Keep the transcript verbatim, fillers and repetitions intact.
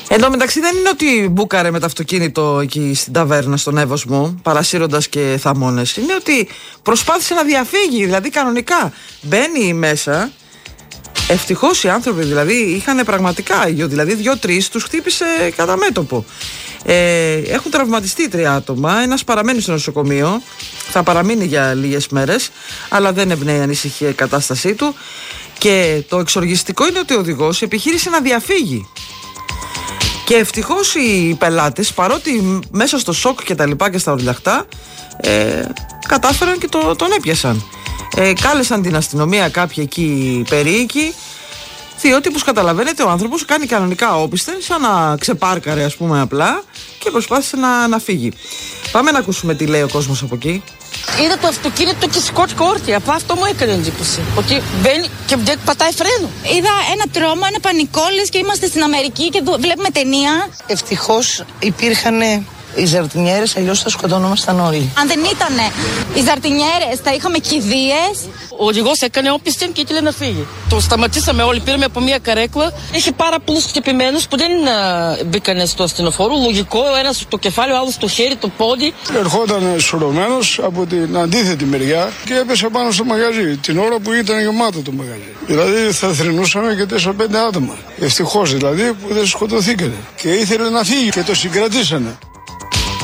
Εν τω μεταξύ δεν είναι ότι μπούκαρε με το αυτοκίνητο εκεί στην ταβέρνα στον Εύωσμο, παρασύροντας και θαμώνες. Είναι ότι προσπάθησε να διαφύγει, δηλαδή κανονικά. Μπαίνει μέσα. Ευτυχώς οι άνθρωποι δηλαδή είχαν πραγματικά ήγιο, δηλαδή δύο-τρεις τους χτύπησε κατά μέτωπο. Ε, έχουν τραυματιστεί τρία άτομα, ένας παραμένει στο νοσοκομείο, θα παραμείνει για λίγες μέρες, αλλά δεν εμπνέει ανησυχία η κατάστασή του. Και το εξοργιστικό είναι ότι ο οδηγός επιχείρησε να διαφύγει. Και ευτυχώς οι πελάτες, παρότι μέσα στο σοκ και τα λοιπά και στα ορλιαχτά, ε, κατάφεραν και το, τον έπιασαν. Ε, κάλεσαν την αστυνομία κάποιοι εκεί περίοικοι, διότι όπως καταλαβαίνετε ο άνθρωπος κάνει κανονικά όπισθεν, σαν να ξεπάρκαρε ας πούμε απλά και προσπάθησε να, να φύγει. Πάμε να ακούσουμε τι λέει ο κόσμος από εκεί. Είδα το αυτοκίνητο και σηκώθηκε όρθια. Από αυτό μου έκανε εντύπωση. Ότι μπαίνει και πατάει φρένο. Είδα ένα τρόμο, ένα πανικό, λες και είμαστε στην Αμερική και βλέπουμε ταινία. Ευτυχώς υπήρχαν οι ζαρτινιέρες, αλλιώς θα σκοτώνομασταν όλοι. Αν δεν ήταν οι ζαρτινιέρες, θα είχαμε κηδείες. Ο οδηγός έκανε όπισθεν και ήθελε να φύγει. Το σταματήσαμε όλοι, πήραμε από μια καρέκλα. Έχει πάρα πολλούς χτυπημένους που δεν μπήκανε στο ασθενοφόρο. Λογικό, ο ένας στο κεφάλι, ο άλλος στο χέρι, το πόδι. Ερχόταν σωρωμένος από την αντίθετη μεριά και έπεσε πάνω στο μαγαζί, την ώρα που ήταν γεμάτο το μαγαζί. Δηλαδή θα θρηνούσαμε και τέσσερα πέντε άτομα. Ευτυχώς δηλαδή που δεν σκοτωθήκανε. Και ήθελε να φύγει και το συγκρατήσανε.